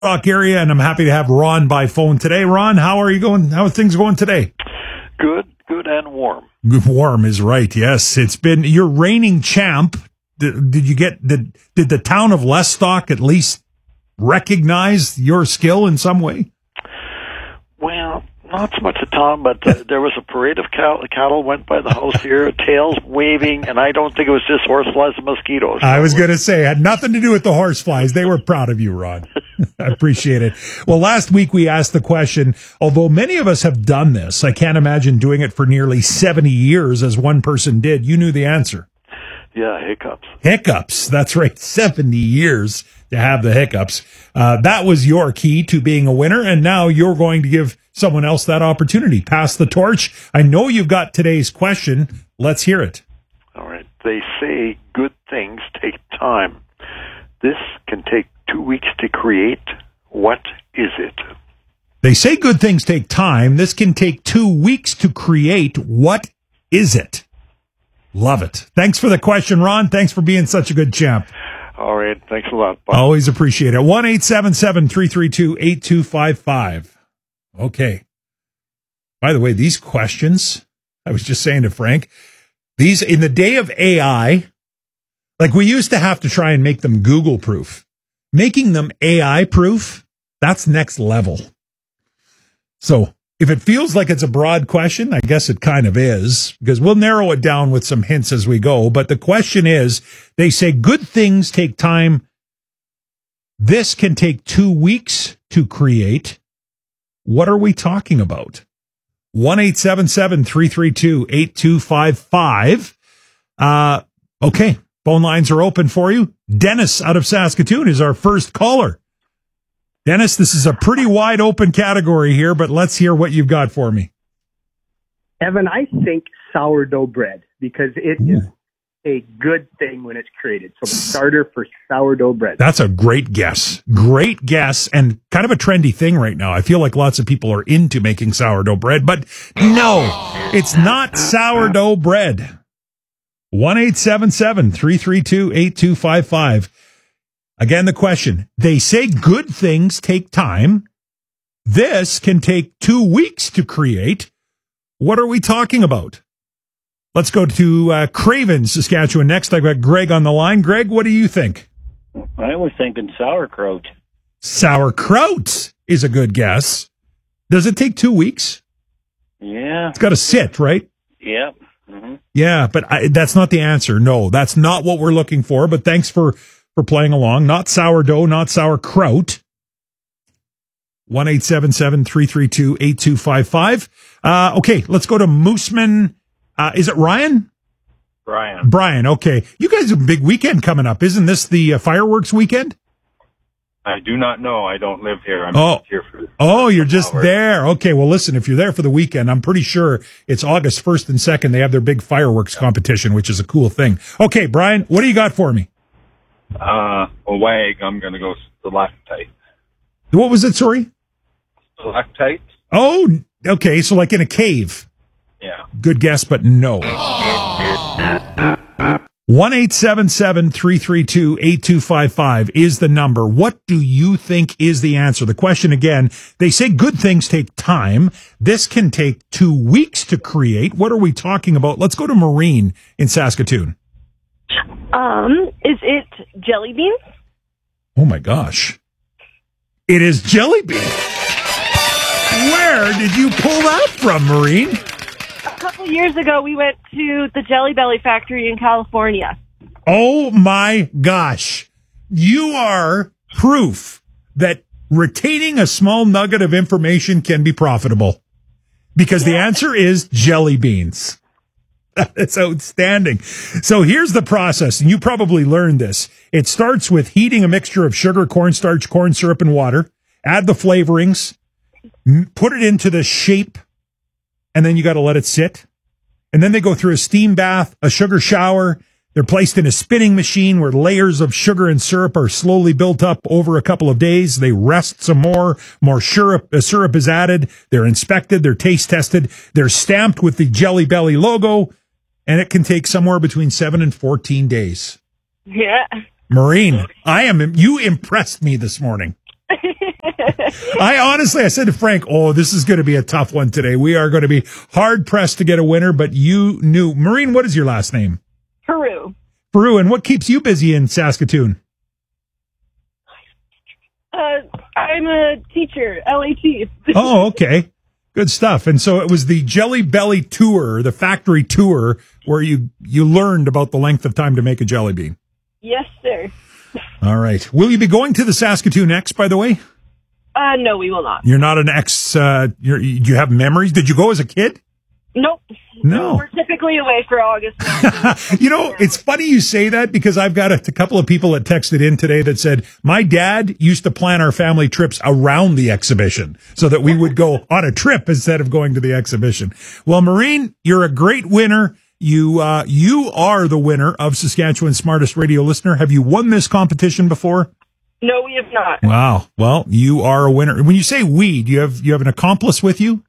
Rock area, and I'm happy to have Ron by phone today. Ron, how are you going? How are things going today? Good and warm. Warm is right. Yes, it's been your reigning champ. Did the town of Lestock at least recognize your skill in some way? Well, not so much the town, but there was a parade of cattle went by the house here, tails waving, and I don't think it was just horseflies and mosquitoes. I was going to say, it had nothing to do with the horseflies. They were proud of you, Ron. I appreciate it. Well, last week we asked the question, although many of us have done this, I can't imagine doing it for nearly 70 years as one person did. You knew the answer. Yeah, hiccups. Hiccups. That's right. 70 years to have the hiccups. That was your key to being a winner, and now you're going to give someone else that opportunity. Pass the torch. I know you've got today's question. Let's hear it. All right. They say good things take time. This can take 2 weeks to create. What is it? They say good things take time. This can take 2 weeks to create. What is it? Love it. Thanks for the question, Ron. Thanks for being such a good champ. All right. Thanks a lot. Bye. Always appreciate it. 1-877-332-8255. Okay. By the way, these questions, I was just saying to Frank, these in the day of AI, like we used to have to try and make them Google proof. Making them AI proof, that's next level. So if it feels like it's a broad question, I guess it kind of is, because we'll narrow it down with some hints as we go. But the question is, they say good things take time. This can take 2 weeks to create. What are we talking about? 1-877-332-8255. Okay, phone lines are open for you. Dennis out of Saskatoon is our first caller. Dennis, this is a pretty wide open category here, but let's hear what you've got for me. Evan, I think sourdough bread, because it is a good thing when it's created. So the starter for sourdough bread. That's a great guess. Great guess, and kind of a trendy thing right now. I feel like lots of people are into making sourdough bread, but no, it's not sourdough bread. 1-877-332-8255. Again, the question, they say good things take time. This can take 2 weeks to create. What are we talking about? Let's go to Craven, Saskatchewan next. I've got Greg on the line. Greg, what do you think? I was thinking sauerkraut. Sauerkraut is a good guess. Does it take 2 weeks? Yeah. It's got to sit, right? Yep. Mm-hmm. Yeah, but that's not the answer. No, that's not what we're looking for. But thanks for playing along. Not sourdough, not sauerkraut. 1-877-332-8255. Okay, let's go to Mooseman. Is it Ryan? Brian, okay. You guys have a big weekend coming up. Isn't this the fireworks weekend? I do not know. I don't live here. I'm just here for you're just there. Okay, well, listen, if you're there for the weekend, I'm pretty sure it's August 1st and 2nd. They have their big fireworks competition, which is a cool thing. Okay, Brian, what do you got for me? a wag. I'm going to go stalactite. What was it, sorry? Stalactite. Oh, okay, so like in a cave. Yeah. Good guess, but no. 1-877-332-8255 is the number. What do you think is the answer? The question again, they say good things take time. This can take 2 weeks to create. What are we talking about? Let's go to Maureen in Saskatoon. Is it jelly beans? Oh my gosh. It is jelly beans. Where did you pull that from, Maureen? A couple years ago, we went to the Jelly Belly factory in California. Oh my gosh. You are proof that retaining a small nugget of information can be profitable. Because the answer is jelly beans. That's outstanding. So here's the process, and you probably learned this. It starts with heating a mixture of sugar, cornstarch, corn syrup, and water. Add the flavorings. Put it into the shape, and then you got to let it sit. And then they go through a steam bath, a sugar shower. They're placed in a spinning machine where layers of sugar and syrup are slowly built up over a couple of days. They rest some more syrup is added. They're inspected. They're taste tested. They're stamped with the Jelly Belly logo, and it can take somewhere between 7 and 14 days. Yeah. Maureen, you impressed me this morning. I said to Frank, this is going to be a tough one today. We are going to be hard pressed to get a winner, but you knew. Maureen, what is your last name? Peru. Peru, and what keeps you busy in Saskatoon? I'm a teacher, LAT. Oh, okay. Good stuff. And so it was the Jelly Belly tour, the factory tour, where you learned about the length of time to make a jelly bean. Yes, sir. All right. Will you be going to the Saskatoon X, by the way? No, we will not. You're not an X. Do you have memories? Did you go as a kid? Nope. No. We're typically away for August. It's funny you say that because I've got a couple of people that texted in today that said, my dad used to plan our family trips around the exhibition so that we would go on a trip instead of going to the exhibition. Well, Maureen, you're a great winner. You are the winner of Saskatchewan's Smartest Radio Listener. Have you won this competition before? No, we have not. Wow. Well, you are a winner. When you say we, do you have an accomplice with you?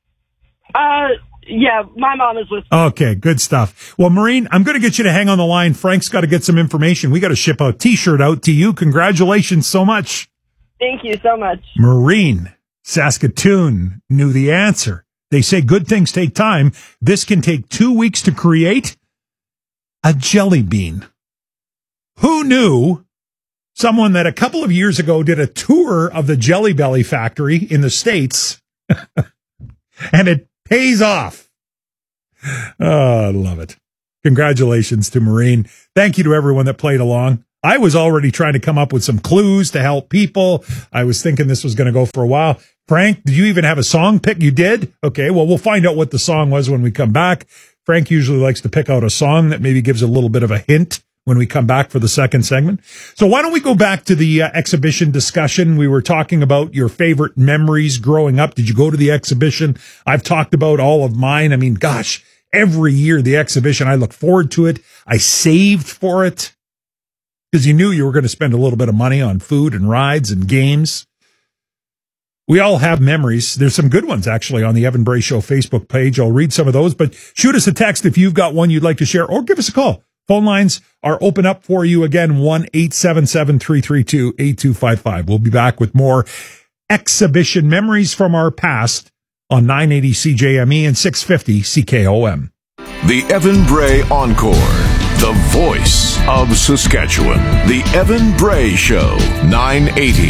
Yeah, my mom is with me. Okay, good stuff. Well, Maureen, I'm going to get you to hang on the line. Frank's got to get some information. We got to ship a T-shirt out to you. Congratulations so much. Thank you so much. Maureen, Saskatoon knew the answer. They say good things take time. This can take 2 weeks to create a jelly bean. Who knew someone that a couple of years ago did a tour of the Jelly Belly factory in the States and it pays off. Oh, I love it. Congratulations to Maureen. Thank you to everyone that played along. I was already trying to come up with some clues to help people. I was thinking this was going to go for a while. Frank, did you even have a song pick? You did? Okay, well, we'll find out what the song was when we come back. Frank usually likes to pick out a song that maybe gives a little bit of a hint when we come back for the second segment. So why don't we go back to the exhibition discussion? We were talking about your favorite memories growing up. Did you go to the exhibition? I've talked about all of mine. I mean, gosh, every year the exhibition, I look forward to it. I saved for it because you knew you were going to spend a little bit of money on food and rides and games. We all have memories. There's some good ones, actually, on the Evan Bray Show Facebook page. I'll read some of those, but shoot us a text if you've got one you'd like to share, or give us a call. Phone lines are open up for you again, 1-877-332-8255. We'll be back with more exhibition memories from our past on 980 CJME and 650 CKOM. The Evan Bray Encore, the voice of Saskatchewan. The Evan Bray Show, 980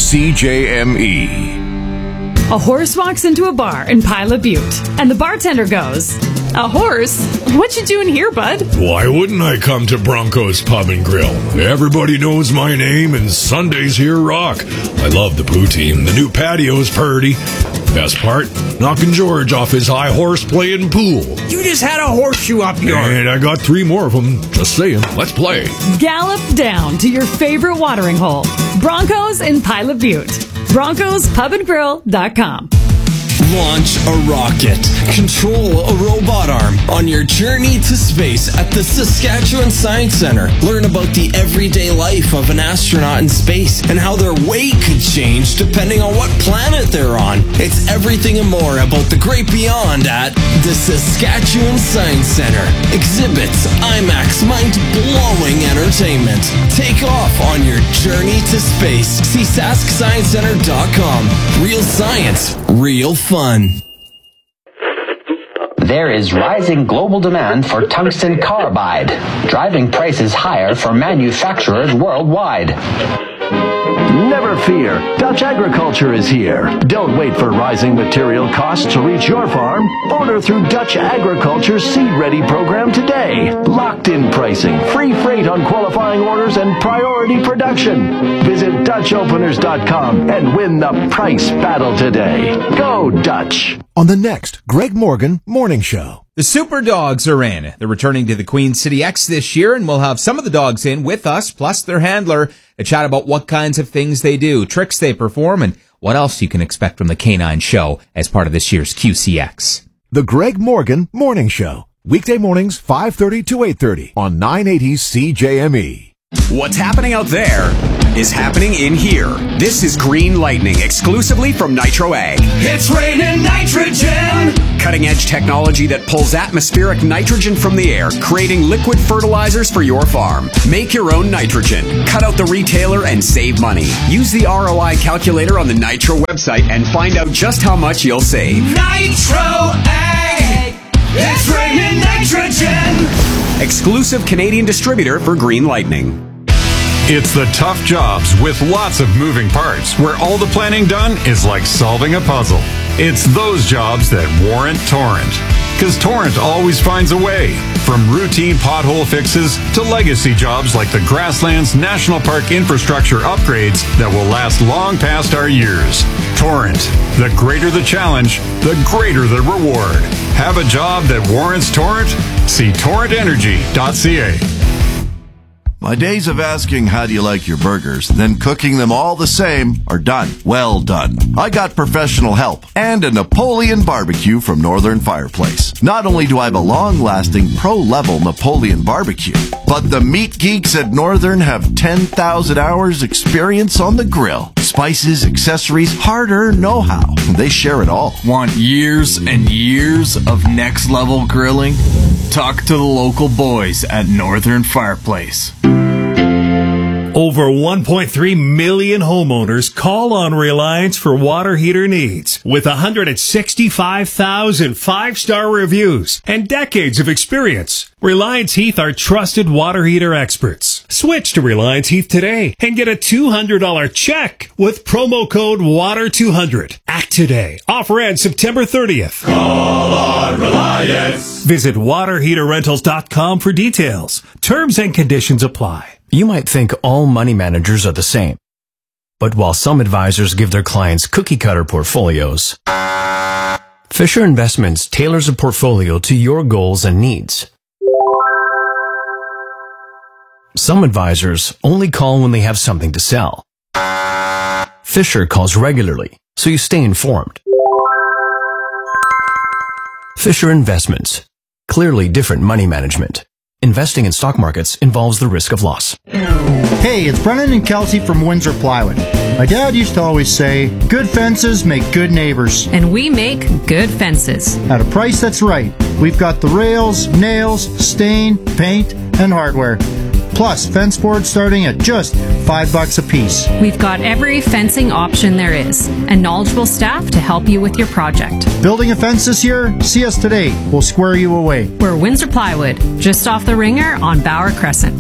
CJME. A horse walks into a bar in Pilot Butte, and the bartender goes, "A horse? What you doing here, bud?" "Why wouldn't I come to Bronco's Pub and Grill? Everybody knows my name, and Sundays here rock. I love the poutine. The new patio's purty. Best part, knocking George off his high horse playing pool. You just had a horseshoe up your..." And I got 3 more of them. Just saying, let's play. Gallop down to your favorite watering hole. Bronco's in Pilot Butte. BroncosPubandGrill.com. Launch a rocket. Control a robot arm on your journey to space at the Saskatchewan Science Centre. Learn about the everyday life of an astronaut in space and how their weight could change depending on what planet they're on. It's everything and more about the great beyond at the Saskatchewan Science Centre. Exhibits, IMAX, mind-blowing entertainment. Take off on your journey to space. See SaskScienceCenter.com. Real science, real fun. There is rising global demand for tungsten carbide, driving prices higher for manufacturers worldwide. Never fear, Dutch Agriculture is here. Don't wait for rising material costs to reach your farm. Order through Dutch Agriculture's Seed Ready program today. Locked-in pricing, free freight on qualifying orders, and priority production. Visit DutchOpeners.com and win the price battle today. Go Dutch! On the next Greg Morgan Morning Show. The Super Dogs are in. They're returning to the Queen City X this year, and we'll have some of the dogs in with us, plus their handler, to chat about what kinds of things they do, tricks they perform, and what else you can expect from the Canine Show as part of this year's QCX. The Greg Morgan Morning Show. Weekday mornings, 5:30 to 8:30 on 980 CJME. What's happening out there? is happening in here. This is Green Lightning, exclusively from Nitro Ag. It's raining nitrogen! Cutting-edge technology that pulls atmospheric nitrogen from the air, creating liquid fertilizers for your farm. Make your own nitrogen. Cut out the retailer and save money. Use the ROI calculator on the Nitro website and find out just how much you'll save. Nitro Ag! It's raining nitrogen! Exclusive Canadian distributor for Green Lightning. It's the tough jobs with lots of moving parts where all the planning done is like solving a puzzle. It's those jobs that warrant Torrent. Because Torrent always finds a way. From routine pothole fixes to legacy jobs like the Grasslands National Park infrastructure upgrades that will last long past our years. Torrent. The greater the challenge, the greater the reward. Have a job that warrants Torrent? See torrentenergy.ca. My days of asking how do you like your burgers, then cooking them all the same are done. Well done. I got professional help and a Napoleon barbecue from Northern Fireplace. Not only do I have a long-lasting pro-level Napoleon barbecue, but the meat geeks at Northern have 10,000 hours experience on the grill. Spices, accessories, hard-earned know-how. They share it all. Want years and years of next-level grilling? Talk to the local boys at Northern Fireplace. Over 1.3 million homeowners call on Reliance for water heater needs. With 165,000 five-star reviews and decades of experience, Reliance Heath are trusted water heater experts. Switch to Reliance Heath today and get a $200 check with promo code WATER200. Act today. Offer ends September 30th. Call on Reliance. Visit waterheaterrentals.com for details. Terms and conditions apply. You might think all money managers are the same. But while some advisors give their clients cookie-cutter portfolios, Fisher Investments tailors a portfolio to your goals and needs. Some advisors only call when they have something to sell. Fisher calls regularly, so you stay informed. Fisher Investments. Clearly different money management. Investing in stock markets involves the risk of loss. Hey, it's Brennan and Kelsey from Windsor Plywood. My dad used to always say, good fences make good neighbors. And we make good fences. At a price that's right. We've got the rails, nails, stain, paint, and hardware. Plus, fence boards starting at just $5 a piece. We've got every fencing option there is, and knowledgeable staff to help you with your project. Building a fence this year? See us today. We'll square you away. We're Windsor Plywood, just off the Ringer on Bauer Crescent.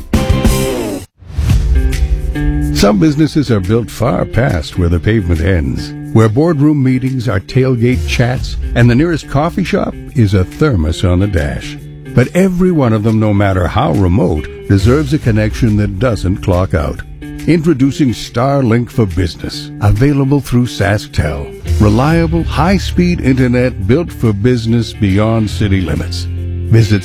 Some businesses are built far past where the pavement ends, where boardroom meetings are tailgate chats, and the nearest coffee shop is a thermos on the dash. But every one of them, no matter how remote, deserves a connection that doesn't clock out. Introducing Starlink for Business, available through SaskTel. Reliable, high-speed internet built for business beyond city limits. Visit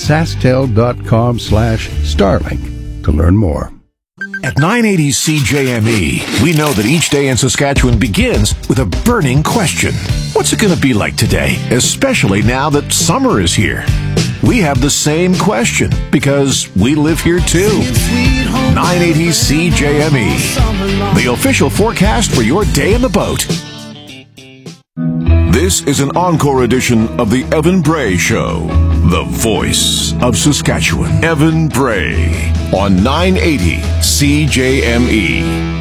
SaskTel.com/Starlink to learn more. At 980 CJME, we know that each day in Saskatchewan begins with a burning question. What's it going to be like today, especially now that summer is here? We have the same question because we live here too. 980 CJME, the official forecast for your day in the boat. This is an encore edition of the Evan Bray Show, the voice of Saskatchewan. Evan Bray on 980 CJME.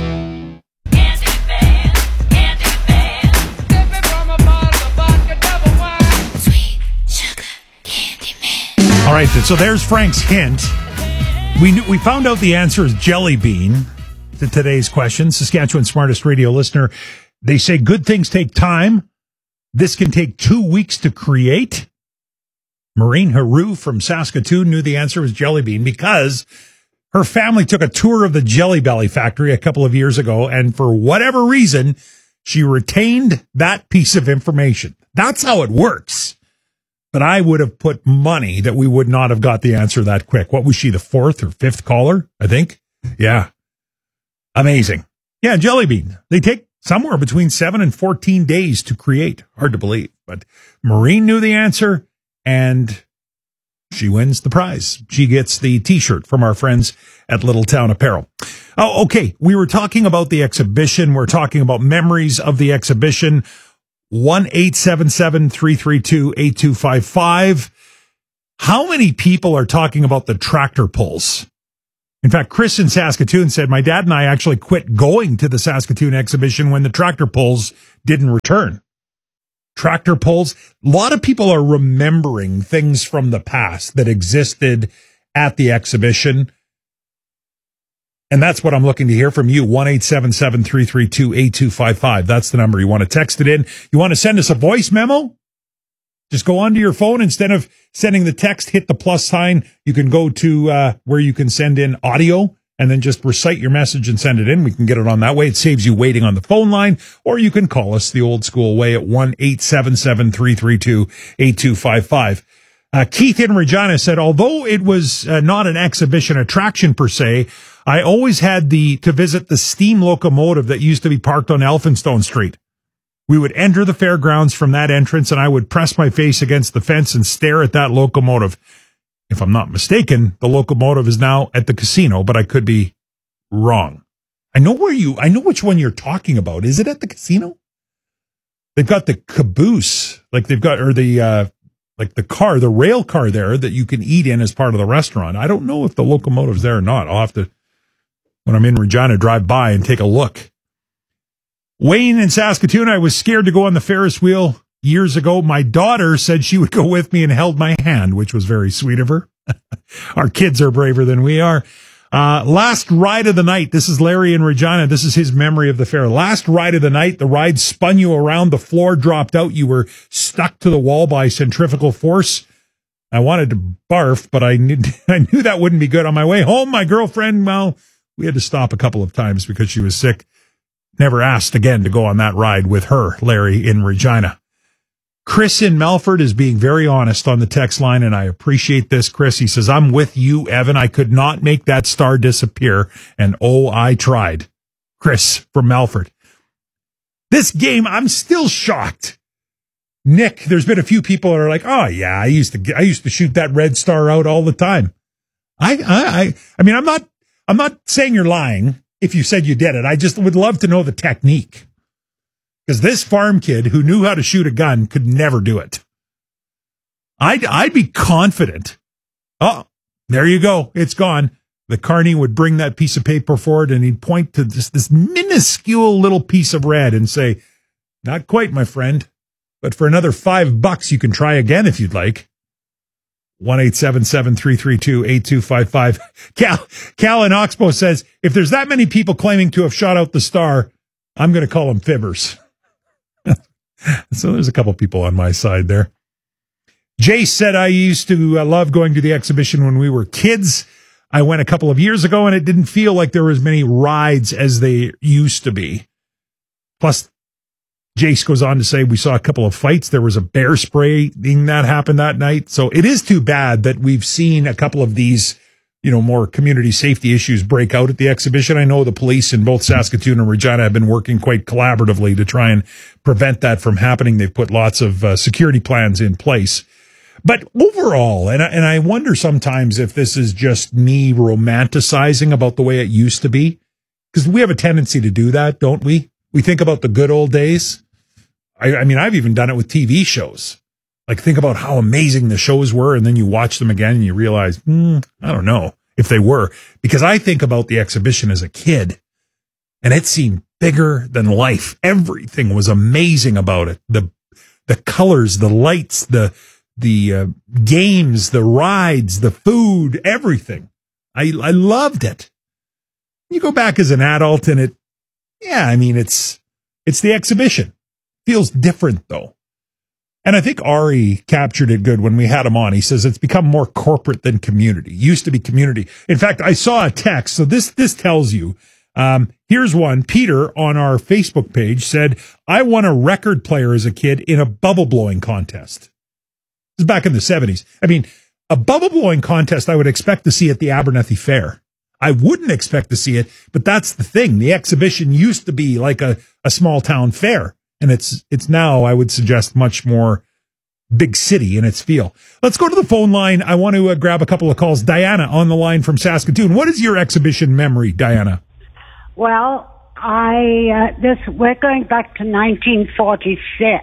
All right, so there's Frank's hint. We found out the answer is jelly bean to today's question. Saskatchewan's smartest radio listener. They say good things take time. This can take 2 weeks to create. Maureen Haru from Saskatoon knew the answer was jelly bean because her family took a tour of the Jelly Belly factory a couple of years ago, and for whatever reason, she retained that piece of information. That's how it works. But I would have put money that we would not have got the answer that quick. What was she, the fourth or fifth caller, I think? Yeah. Amazing. Yeah, jelly bean. They take somewhere between 7 and 14 days to create. Hard to believe. But Maureen knew the answer, and she wins the prize. She gets the T-shirt from our friends at Little Town Apparel. Oh, okay. We were talking about the exhibition. We're talking about memories of the exhibition. 1-877-332-8255. How many people are talking about the tractor pulls? In fact, Chris in Saskatoon said, my dad and I actually quit going to the Saskatoon exhibition when the tractor pulls didn't return. Tractor pulls. A lot of people are remembering things from the past that existed at the exhibition. And that's what I'm looking to hear from you. 1-877-332-8255. That's the number. You want to text it in. You want to send us a voice memo? Just go onto your phone. Instead of sending the text, hit the plus sign. You can go to where you can send in audio and then just recite your message and send it in. We can get it on that way. It saves you waiting on the phone line, or you can call us the old school way at 1-877-332-8255. Keith in Regina said, although it was not an exhibition attraction per se, I always had to visit the steam locomotive that used to be parked on Elphinstone Street. We would enter the fairgrounds from that entrance, and I would press my face against the fence and stare at that locomotive. If I'm not mistaken, the locomotive is now at the casino, but I could be wrong. I know which one you're talking about. Is it at the casino? They've got the caboose, like the rail car there that you can eat in as part of the restaurant. I don't know if the locomotive's there or not. I'll have to, when I'm in Regina, drive by and take a look. Wayne in Saskatoon, I was scared to go on the Ferris wheel years ago. My daughter said she would go with me and held my hand, which was very sweet of her. Our kids are braver than we are. Last ride of the night. This is Larry in Regina. This is his memory of the fair. Last ride of the night, the ride spun you around. The floor dropped out. You were stuck to the wall by centrifugal force. I wanted to barf, but I knew that wouldn't be good. On my way home, my girlfriend, well, we had to stop a couple of times because she was sick. Never asked again to go on that ride with her, Larry in Regina. Chris in Melford is being very honest on the text line, and I appreciate this, Chris. He says, I'm with you, Evan. I could not make that star disappear, and oh, I tried. Chris from Melford. This game, I'm still shocked. Nick, there's been a few people that are like, oh yeah, I used to shoot that red star out all the time. I mean, I'm not saying you're lying if you said you did it. I just would love to know the technique. Because this farm kid who knew how to shoot a gun could never do it. I'd be confident. Oh, there you go. It's gone. The carney would bring that piece of paper forward and he'd point to this minuscule little piece of red and say, not quite, my friend, but for another $5 you can try again if you'd like. 1-877-332-8255. Cal in Oxbow says, if there's that many people claiming to have shot out the star, I'm going to call them fibbers. So there's a couple people on my side there. Jace said, I used to love going to the exhibition when we were kids. I went a couple of years ago and it didn't feel like there were as many rides as they used to be. Plus, Jace goes on to say, we saw a couple of fights. There was a bear spraying that happened that night. So it is too bad that we've seen a couple of these, more community safety issues break out at the exhibition. I know the police in both Saskatoon and Regina have been working quite collaboratively to try and prevent that from happening. They've put lots of security plans in place. But overall, and I wonder sometimes if this is just me romanticizing about the way it used to be, because we have a tendency to do that, don't we? We think about the good old days. I mean, I've even done it with TV shows. Like, think about how amazing the shows were, and then you watch them again and you realize, I don't know if they were. Because I think about the exhibition as a kid, and it seemed bigger than life. Everything was amazing about it. The colors, the lights, the games, the rides, the food, everything. I loved it. You go back as an adult and it's the exhibition. Feels different though. And I think Ari captured it good when we had him on. He says it's become more corporate than community. Used to be community. In fact, I saw a text. So this tells you, here's one. Peter on our Facebook page said, I won a record player as a kid in a bubble blowing contest. This is back in the 70s. I mean, a bubble blowing contest I would expect to see at the Abernethy Fair. I wouldn't expect to see it, but that's the thing. The exhibition used to be like a small town fair. And it's now, I would suggest, much more big city in its feel. Let's go to the phone line. I want to grab a couple of calls. Diana on the line from Saskatoon. What is your exhibition memory, Diana? Well, we're going back to 1946.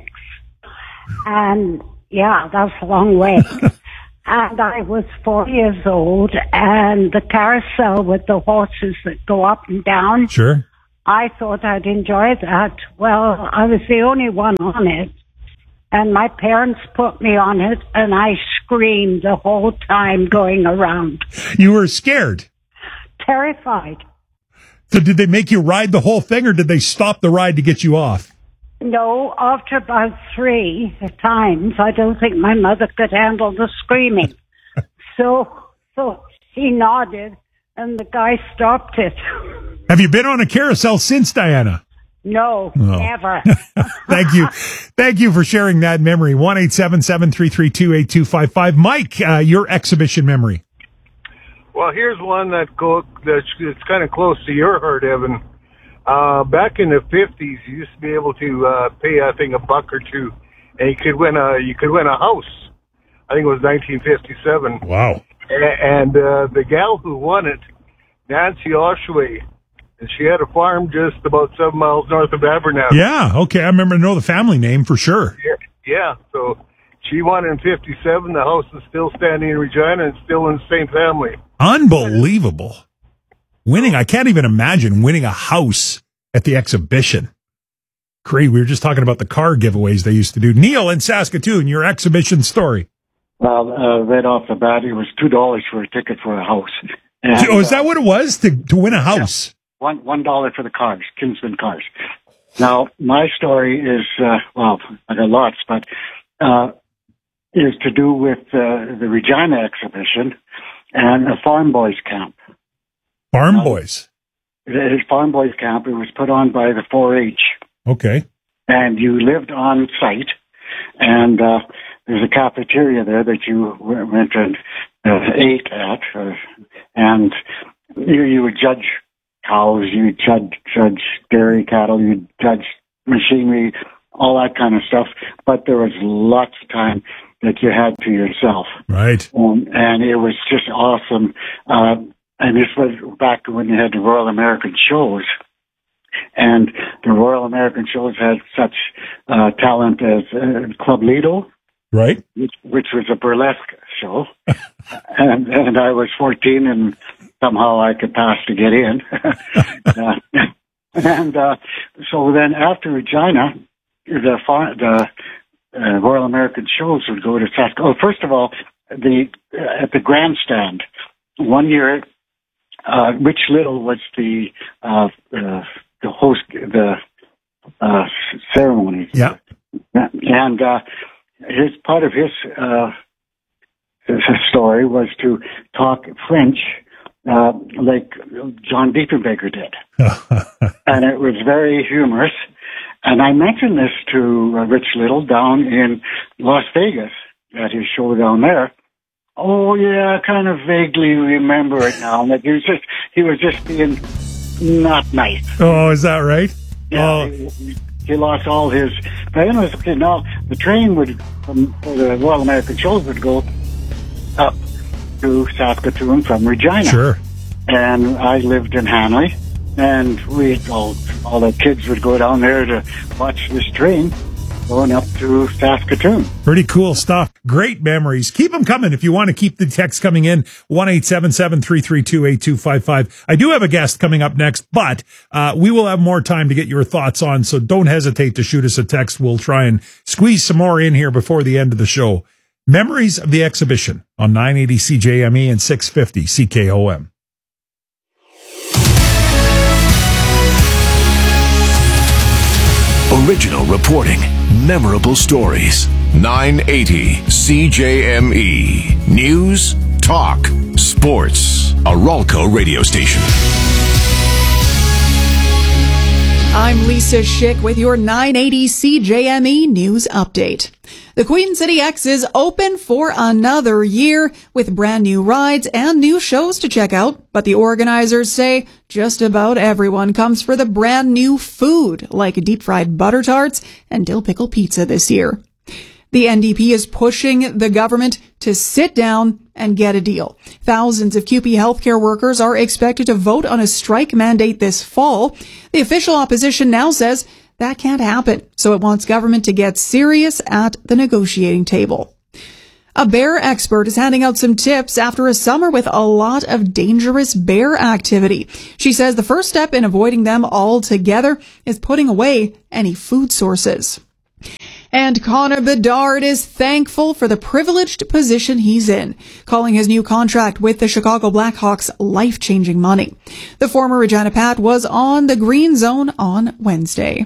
And yeah, that's a long way. And I was 4 years old, and the carousel with the horses that go up and down. Sure. I thought I'd enjoy that. Well, I was the only one on it, and my parents put me on it, and I screamed the whole time going around. You were scared? Terrified. So did they make you ride the whole thing, or did they stop the ride to get you off? No, after about 3 times, I don't think my mother could handle the screaming. So he nodded, and the guy stopped it. Have you been on a carousel since, Diana? No, never. Thank you. Thank you for sharing that memory. 1-877-332-8255. Mike, your exhibition memory. Well, here's one that's kind of close to your heart, Evan. Back in the 50s, you used to be able to pay, I think, $1 or $2, and you could win a house. I think it was 1957. Wow! And the gal who won it, Nancy Oshway, and she had a farm just about 7 miles north of Abernathy. Yeah, okay, I know the family name for sure. Yeah. So she won in 57. The house is still standing in Regina and still in the same family. Unbelievable. I can't even imagine winning a house at the exhibition. Great. We were just talking about the car giveaways they used to do. Neil in Saskatoon, your exhibition story. Well, right off the bat, it was $2 for a ticket for a house. And, is that what it was to win a house? Yeah, $1 for the cars, Kinsman cars. Now, my story is, I got lots, but is to do with the Regina exhibition and a Farm Boys camp. Farm Boys? It is Farm Boys camp. It was put on by the 4-H. Okay. And you lived on site, and there's a cafeteria there that you went and ate at, and you would judge cows, you judge dairy cattle, you judge machinery, all that kind of stuff. But there was lots of time that you had to yourself. Right. And it was just awesome. And this was back when you had the Royal American shows. And the Royal American shows had such talent as Club Lido. Right. Which was a burlesque show. and I was 14 and somehow I could pass to get in. So then after Regina, the Royal American shows would go to Saskatoon. Oh, first of all, at the grandstand, one year, Rich Little was the host, the ceremony. Yeah. And part of his story was to talk French like John Diefenbaker did. And it was very humorous. And I mentioned this to Rich Little down in Las Vegas at his show down there. Oh yeah, I kind of vaguely remember it now. That he was just being not nice. Oh, is that right? Yeah, he lost all his. But anyways, okay, now the train for the Royal American shows would go up to Saskatoon from Regina. Sure. And I lived in Hanley, and all the kids would go down there to watch this train going up to Saskatoon. Pretty cool stuff. Great memories. Keep them coming if you want to keep the text coming in. 1-877-332-8255. I do have a guest coming up next, but we will have more time to get your thoughts on, so don't hesitate to shoot us a text. We'll try and squeeze some more in here before the end of the show. Memories of the exhibition on 980 CJME and 650 CKOM. Original reporting, memorable stories. 980 CJME. News, talk, sports. A Ralco radio station. I'm Lisa Schick with your 980 CJME News Update. The Queen City X is open for another year with brand new rides and new shows to check out. But the organizers say just about everyone comes for the brand new food like deep fried butter tarts and dill pickle pizza this year. The NDP is pushing the government to sit down and get a deal. Thousands of CUPE healthcare workers are expected to vote on a strike mandate this fall. The official opposition now says that can't happen, so it wants government to get serious at the negotiating table. A bear expert is handing out some tips after a summer with a lot of dangerous bear activity. She says the first step in avoiding them altogether is putting away any food sources. And Connor Bedard is thankful for the privileged position he's in, calling his new contract with the Chicago Blackhawks life-changing money. The former Regina Pat was on the Green Zone on Wednesday.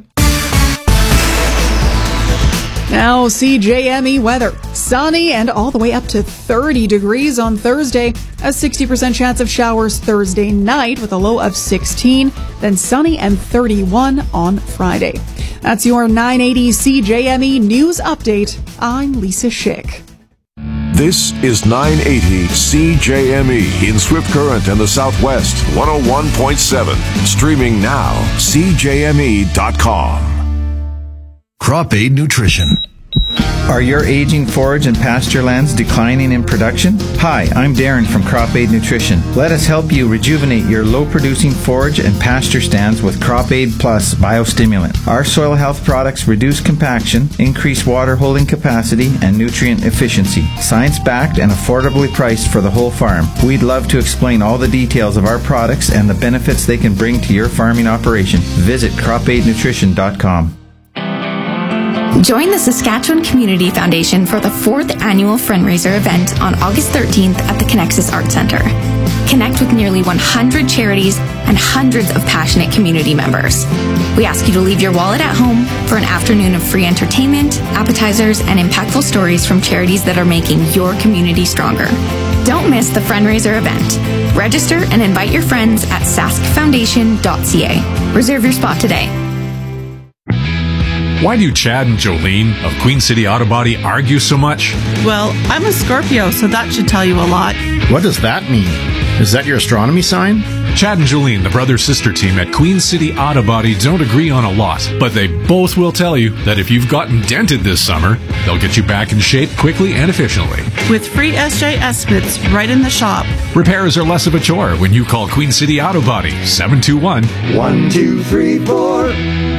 Now, CJME weather. Sunny and all the way up to 30 degrees on Thursday. A 60% chance of showers Thursday night with a low of 16. Then sunny and 31 on Friday. That's your 980 CJME News Update. I'm Lisa Schick. This is 980 CJME in Swift Current and the Southwest, 101.7. Streaming now, CJME.com. Crop Aid Nutrition. Are your aging forage and pasture lands declining in production? Hi, I'm Darren from Crop Aid Nutrition. Let us help you rejuvenate your low-producing forage and pasture stands with Crop Aid Plus Biostimulant. Our soil health products reduce compaction, increase water holding capacity, and nutrient efficiency. Science-backed and affordably priced for the whole farm. We'd love to explain all the details of our products and the benefits they can bring to your farming operation. Visit cropaidnutrition.com. Join the Saskatchewan Community Foundation for the 4th annual Friendraiser event on August 13th at the Connexus Arts Centre. Connect with nearly 100 charities and hundreds of passionate community members. We ask you to leave your wallet at home for an afternoon of free entertainment, appetizers, and impactful stories from charities that are making your community stronger. Don't miss the Friendraiser event. Register and invite your friends at saskfoundation.ca. Reserve your spot today. Why do Chad and Jolene of Queen City Auto Body argue so much? Well, I'm a Scorpio, so that should tell you a lot. What does that mean? Is that your astronomy sign? Chad and Jolene, the brother-sister team at Queen City Auto Body, don't agree on a lot, but they both will tell you that if you've gotten dented this summer, they'll get you back in shape quickly and efficiently. With free SJ estimates right in the shop. Repairs are less of a chore when you call Queen City Auto Body, 721-1234.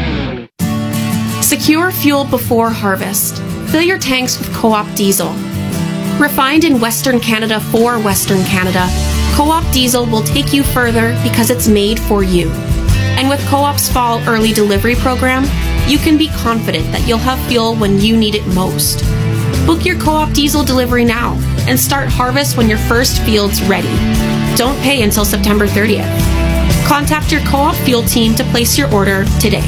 Secure fuel before harvest. Fill your tanks with Co-op diesel. Refined in Western Canada for Western Canada, Co-op diesel will take you further because it's made for you. And with Co-op's fall early delivery program, you can be confident that you'll have fuel when you need it most. Book your Co-op diesel delivery now and start harvest when your first field's ready. Don't pay until September 30th. Contact your Co-op fuel team to place your order today.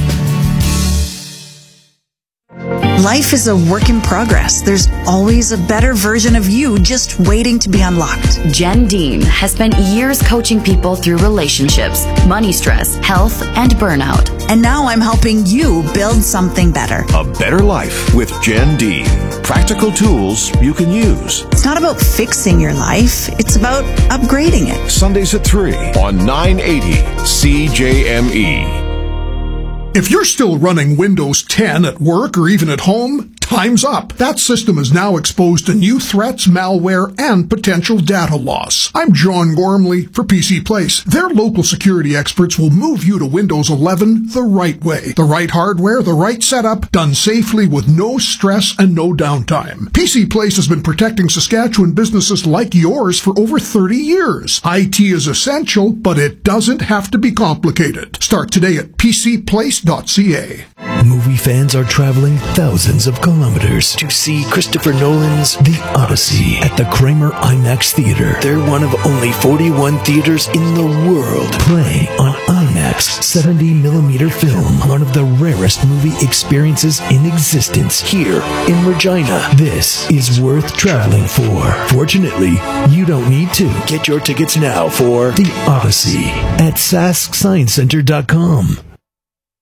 Life is a work in progress. There's always a better version of you just waiting to be unlocked. Jen Dean has spent years coaching people through relationships, money stress, health, and burnout. And now I'm helping you build something better. A better life with Jen Dean. Practical tools you can use. It's not about fixing your life. It's about upgrading it. Sundays at 3 on 980 CJME. If you're still running Windows 10 at work or even at home, time's up. That system is now exposed to new threats, malware, and potential data loss. I'm John Gormley for PC Place. Their local security experts will move you to Windows 11 the right way. The right hardware, the right setup, done safely with no stress and no downtime. PC Place has been protecting Saskatchewan businesses like yours for over 30 years. IT is essential, but it doesn't have to be complicated. Start today at PCPlace.ca. Movie fans are traveling thousands of kilometers to see Christopher Nolan's The Odyssey at the Kramer IMAX Theater. They're one of only 41 theaters in the world playing on IMAX 70mm film, one of the rarest movie experiences in existence here in Regina. This is worth traveling for. Fortunately, you don't need to. Get your tickets now for The Odyssey at SaskScienceCenter.com.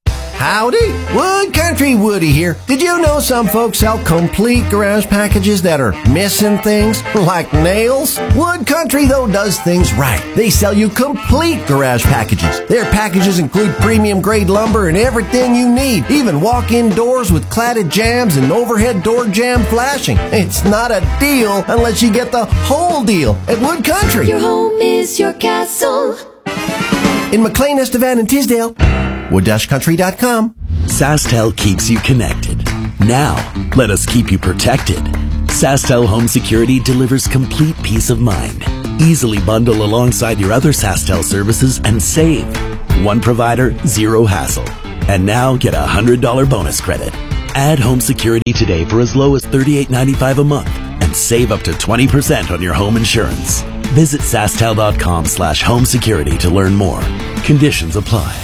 Howdy, Wood Country Woody here. Did you know some folks sell complete garage packages that are missing things, like nails? Wood Country, though, does things right. They sell you complete garage packages. Their packages include premium grade lumber and everything you need, even walk-in doors with cladded jambs and overhead door jamb flashing. It's not a deal unless you get the whole deal at Wood Country. Your home is your castle. In McLean, Estevan, and Tisdale, wood-country.com. SaskTel keeps you connected. Now, let us keep you protected. SaskTel Home Security delivers complete peace of mind. Easily bundle alongside your other SaskTel services and save. One provider, zero hassle. And now get a $100 bonus credit. Add home security today for as low as $38.95 a month and save up to 20% on your home insurance. Visit SaskTel.com/home security to learn more. Conditions apply.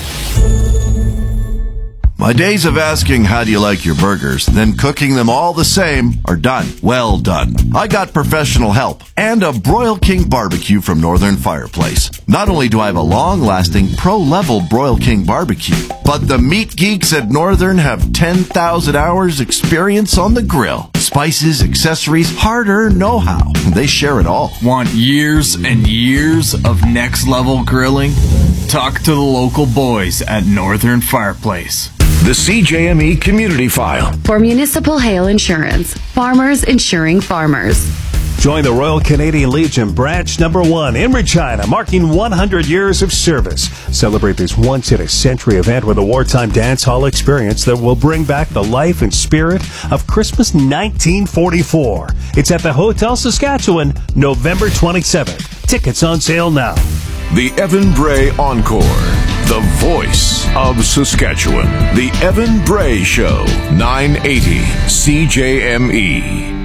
My days of asking how do you like your burgers, then cooking them all the same are done. Well done. I got professional help and a Broil King barbecue from Northern Fireplace. Not only do I have a long-lasting pro-level Broil King barbecue, but the meat geeks at Northern have 10,000 hours experience on the grill. Spices, accessories, hard-earned know-how. They share it all. Want years and years of next-level grilling? Talk to the local boys at Northern Fireplace. The CJME Community File. For Municipal Hail Insurance, farmers insuring farmers. Join the Royal Canadian Legion Branch Number 1 in Regina, marking 100 years of service. Celebrate this once-in-a-century event with a wartime dance hall experience that will bring back the life and spirit of Christmas 1944. It's at the Hotel Saskatchewan, November 27th. Tickets on sale now. The Evan Bray Encore. The voice of Saskatchewan. The Evan Bray Show. 980 CJME.